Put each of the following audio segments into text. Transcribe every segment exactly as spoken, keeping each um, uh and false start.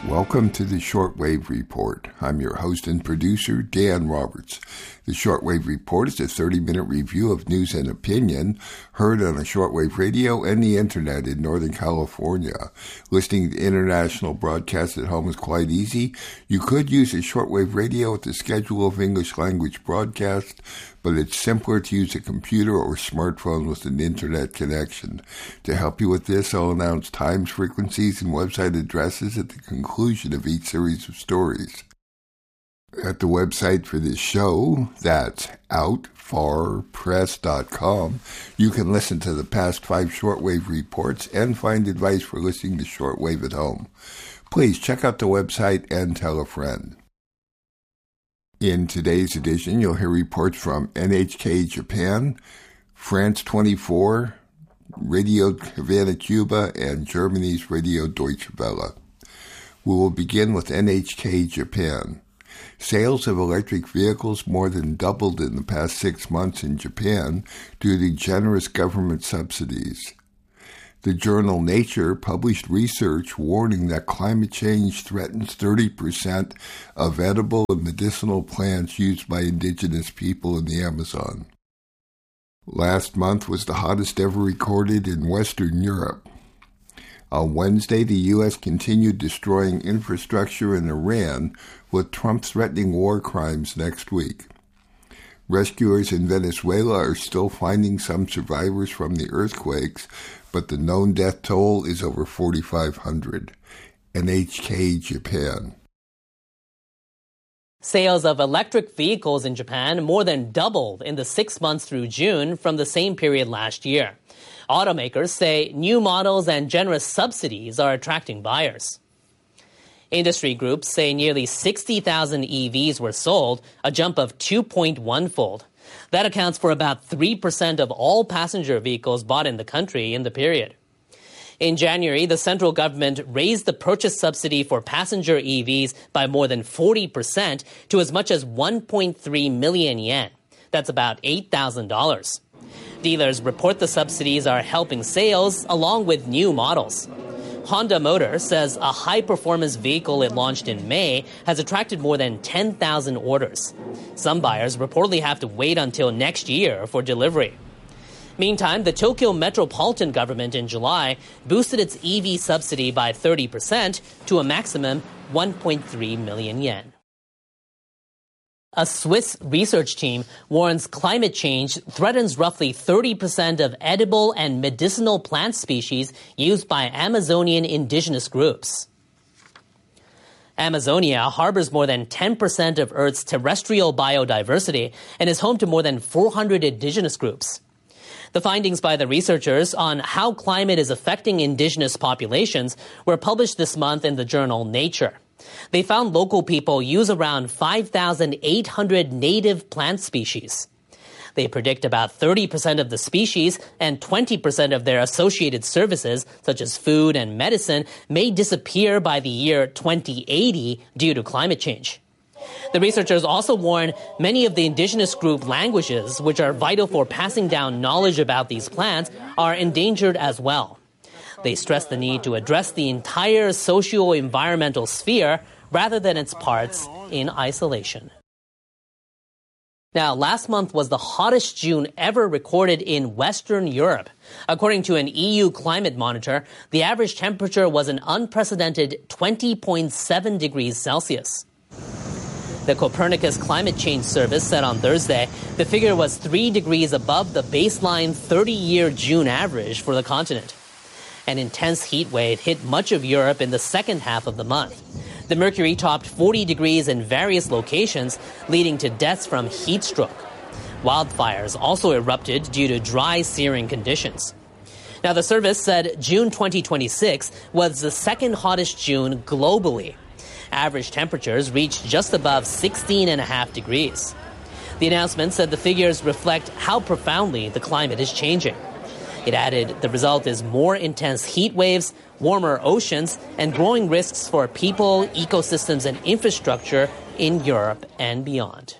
Welcome to the Shortwave Report. I'm your host and producer, Dan Roberts. The Shortwave Report is a thirty-minute review of news and opinion heard on a shortwave radio and the internet in Northern California. Listening to international broadcasts at home is quite easy. You could use a shortwave radio with the schedule of English language broadcasts, but it's simpler to use a computer or smartphone with an internet connection. To help you with this, I'll announce times, frequencies, and website addresses at the conclusion of each series of stories. At the website for this show, that's out far press dot com, you can listen to the past five shortwave reports and find advice for listening to shortwave at home. Please check out the website and tell a friend. In today's edition, you'll hear reports from N H K Japan, France twenty-four, Radio Havana Cuba, and Germany's Radio Deutsche Welle. We will begin with N H K Japan. Sales of electric vehicles more than doubled in the past six months in Japan due to generous government subsidies. The journal Nature published research warning that climate change threatens thirty percent of edible and medicinal plants used by indigenous people in the Amazon. Last month was the hottest ever recorded in Western Europe. On Wednesday, the U S continued destroying infrastructure in Iran, with Trump threatening war crimes next week. Rescuers in Venezuela are still finding some survivors from the earthquakes, but the known death toll is over forty-five hundred. N H K Japan. Sales of electric vehicles in Japan more than doubled in the six months through June from the same period last year. Automakers say new models and generous subsidies are attracting buyers. Industry groups say nearly sixty thousand E Vs were sold, a jump of two point one fold. That accounts for about three percent of all passenger vehicles bought in the country in the period. In January, the central government raised the purchase subsidy for passenger E Vs by more than forty percent to as much as one point three million yen. That's about eight thousand dollars. Dealers report the subsidies are helping sales along with new models. Honda Motor says a high-performance vehicle it launched in May has attracted more than ten thousand orders. Some buyers reportedly have to wait until next year for delivery. Meantime, the Tokyo metropolitan government in July boosted its E V subsidy by thirty percent to a maximum one point three million yen. A Swiss research team warns climate change threatens roughly thirty percent of edible and medicinal plant species used by Amazonian indigenous groups. Amazonia harbors more than ten percent of Earth's terrestrial biodiversity and is home to more than four hundred indigenous groups. The findings by the researchers on how climate is affecting indigenous populations were published this month in the journal Nature. They found local people use around five thousand eight hundred native plant species. They predict about thirty percent of the species and twenty percent of their associated services, such as food and medicine, may disappear by the year twenty eighty due to climate change. The researchers also warn many of the indigenous group languages, which are vital for passing down knowledge about these plants, are endangered as well. They stress the need to address the entire socio-environmental sphere rather than its parts in isolation. Now, last month was the hottest June ever recorded in Western Europe. According to an E U climate monitor, the average temperature was an unprecedented twenty point seven degrees Celsius. The Copernicus Climate Change Service said on Thursday the figure was three degrees above the baseline thirty-year June average for the continent. An intense heat wave hit much of Europe in the second half of the month. The mercury topped forty degrees in various locations, leading to deaths from heat stroke. Wildfires also erupted due to dry, searing conditions. Now, the service said June twenty twenty-six was the second hottest June globally. Average temperatures reached just above sixteen and a half degrees. The announcement said the figures reflect how profoundly the climate is changing. It added the result is more intense heat waves, warmer oceans, and growing risks for people, ecosystems, and infrastructure in Europe and beyond.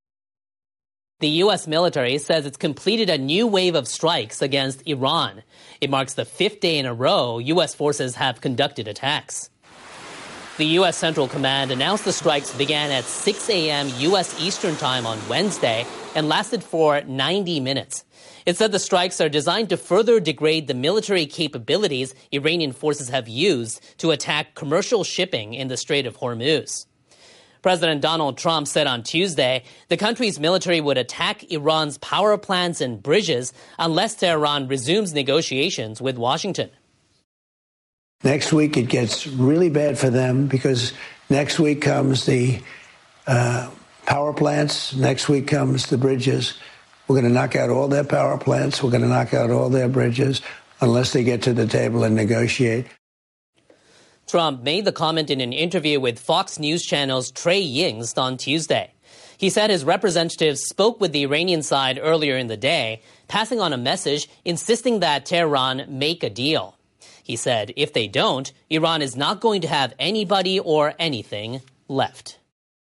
The U S military says it's completed a new wave of strikes against Iran. It marks the fifth day in a row U S forces have conducted attacks. The U S. Central Command announced the strikes began at six a.m. U S. Eastern Time on Wednesday and lasted for ninety minutes. It said the strikes are designed to further degrade the military capabilities Iranian forces have used to attack commercial shipping in the Strait of Hormuz. President Donald Trump said on Tuesday the country's military would attack Iran's power plants and bridges unless Tehran resumes negotiations with Washington. Next week, it gets really bad for them because next week comes the uh, power plants. Next week comes the bridges. We're going to knock out all their power plants. We're going to knock out all their bridges unless they get to the table and negotiate. Trump made the comment in an interview with Fox News Channel's Trey Yingst on Tuesday. He said his representatives spoke with the Iranian side earlier in the day, passing on a message insisting that Tehran make a deal. He said if they don't, Iran is not going to have anybody or anything left.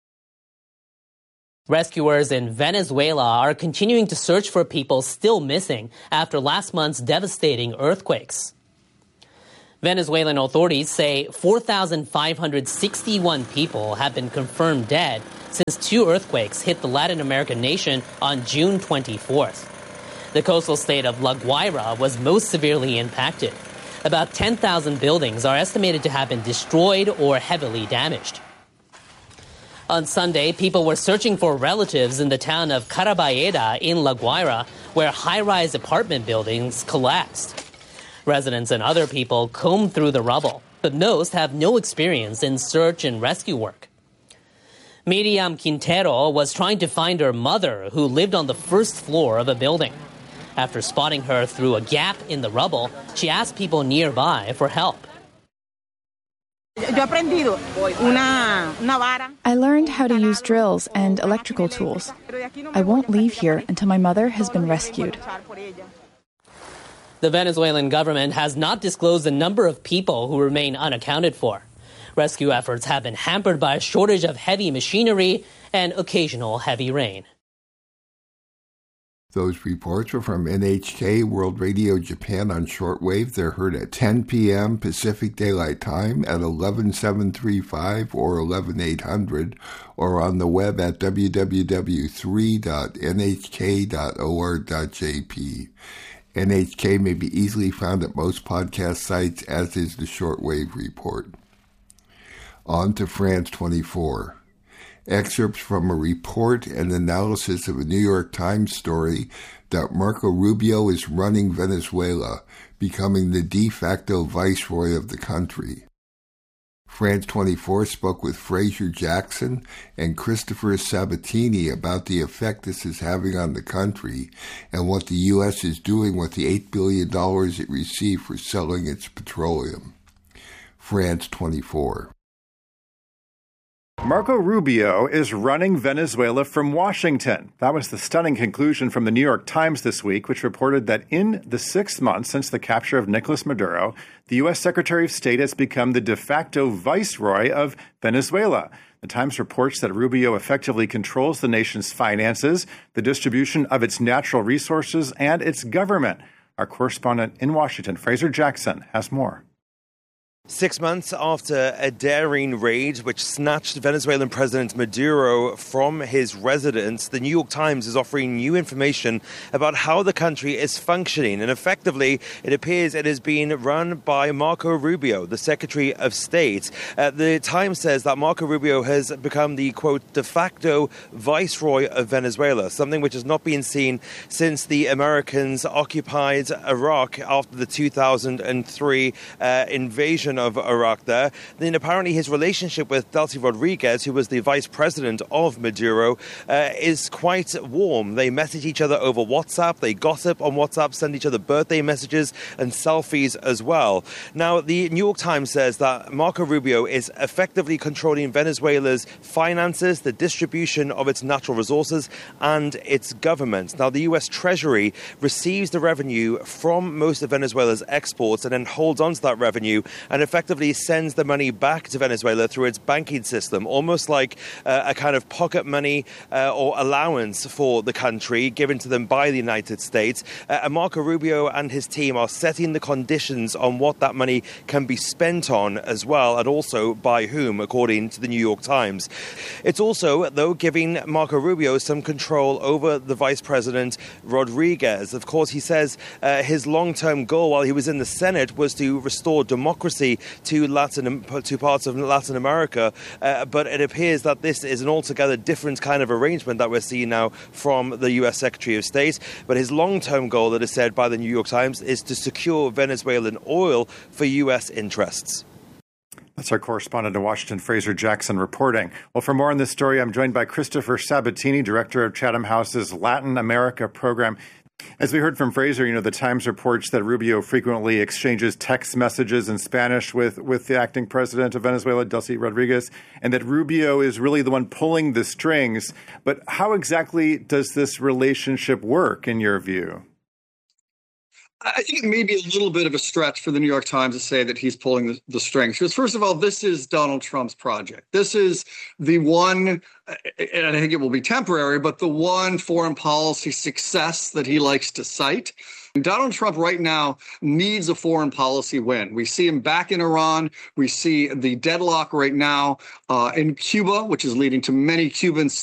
Rescuers in Venezuela are continuing to search for people still missing after last month's devastating earthquakes. Venezuelan authorities say four thousand five hundred sixty-one people have been confirmed dead since two earthquakes hit the Latin American nation on June twenty-fourth. The coastal state of La Guaira was most severely impacted. About ten thousand buildings are estimated to have been destroyed or heavily damaged. On Sunday, people were searching for relatives in the town of Carabayeda in La Guaira, where high-rise apartment buildings collapsed. Residents and other people combed through the rubble, but most have no experience in search and rescue work. Miriam Quintero was trying to find her mother, who lived on the first floor of a building. After spotting her through a gap in the rubble, she asked people nearby for help. I learned how to use drills and electrical tools. I won't leave here until my mother has been rescued. The Venezuelan government has not disclosed the number of people who remain unaccounted for. Rescue efforts have been hampered by a shortage of heavy machinery and occasional heavy rain. Those reports were from N H K World Radio Japan on shortwave. They're heard at ten p.m. Pacific Daylight Time at eleven seven thirty-five or eleven eight hundred, or on the web at w w w dot three dot n h k dot org dot j p. N H K may be easily found at most podcast sites, as is the Shortwave Report. On to France twenty-four. Excerpts from a report and analysis of a New York Times story that Marco Rubio is running Venezuela, becoming the de facto viceroy of the country. France twenty-four spoke with Fraser Jackson and Christopher Sabatini about the effect this is having on the country and what the U S is doing with the eight billion dollars it received for selling its petroleum. France twenty-four. Marco Rubio is running Venezuela from Washington. That was the stunning conclusion from the New York Times this week, which reported that in the six months since the capture of Nicolas Maduro, the U S. Secretary of State has become the de facto viceroy of Venezuela. The Times reports that Rubio effectively controls the nation's finances, the distribution of its natural resources, and its government. Our correspondent in Washington, Fraser Jackson, has more. Six months after a daring raid which snatched Venezuelan President Maduro from his residence, the New York Times is offering new information about how the country is functioning. And effectively, it appears it is being run by Marco Rubio, the Secretary of State. Uh, the Times says that Marco Rubio has become the, quote, de facto viceroy of Venezuela, something which has not been seen since the Americans occupied Iraq after the two thousand three uh, invasion of Iraq there. Then apparently his relationship with Delcy Rodriguez, who was the vice president of Maduro, uh, is quite warm. They message each other over WhatsApp, they gossip on WhatsApp, send each other birthday messages and selfies as well. Now, the New York Times says that Marco Rubio is effectively controlling Venezuela's finances, the distribution of its natural resources and its government. Now, the U S Treasury receives the revenue from most of Venezuela's exports and then holds on to that revenue and effectively sends the money back to Venezuela through its banking system, almost like uh, a kind of pocket money uh, or allowance for the country given to them by the United States. Uh, and Marco Rubio and his team are setting the conditions on what that money can be spent on as well, and also by whom, according to the New York Times. It's also, though, giving Marco Rubio some control over the Vice President Rodriguez. Of course, he says uh, his long-term goal while he was in the Senate was to restore democracy to Latin to parts of Latin America, uh, but it appears that this is an altogether different kind of arrangement that we're seeing now from the U S Secretary of State. But his long-term goal, that is said by the New York Times, is to secure Venezuelan oil for U S interests. That's our correspondent in Washington, Fraser Jackson, reporting. Well, for more on this story, I'm joined by Christopher Sabatini, director of Chatham House's Latin America program. As we heard from Fraser, you know, the Times reports that Rubio frequently exchanges text messages in Spanish with, with the acting president of Venezuela, Delcy Rodriguez, and that Rubio is really the one pulling the strings. But how exactly does this relationship work, in your view? I think it may be a little bit of a stretch for the New York Times to say that he's pulling the, the strings. Because first of all, this is Donald Trump's project. This is the one, and I think it will be temporary, but the one foreign policy success that he likes to cite. Donald Trump right now needs a foreign policy win. We see him back in Iran. We see the deadlock right now uh, in Cuba, which is leading to many Cubans